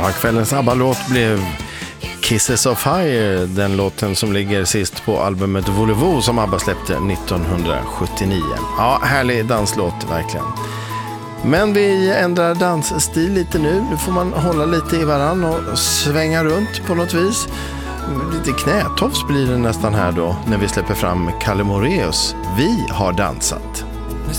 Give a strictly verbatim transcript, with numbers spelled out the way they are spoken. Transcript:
Ja, kvällens ABBA-låt blev Kisses of Fire, den låten som ligger sist på albumet Volevo som ABBA släppte nittonhundrasjuttionio. Ja, härlig danslåt verkligen. Men vi ändrar dansstil lite nu. Nu får man hålla lite i varann och svänga runt på något vis. Lite knätofs blir det nästan här då när vi släpper fram Kalle Moraeus. Vi har dansat.